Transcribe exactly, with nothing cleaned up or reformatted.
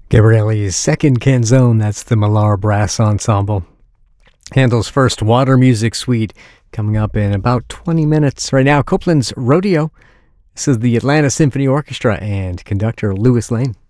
Gabrielli's second canzone, that's the Millar Brass Ensemble. Handel's first Water Music Suite coming up in about twenty minutes. Right now, Copland's Rodeo. This is the Atlanta Symphony Orchestra and conductor Louis Lane.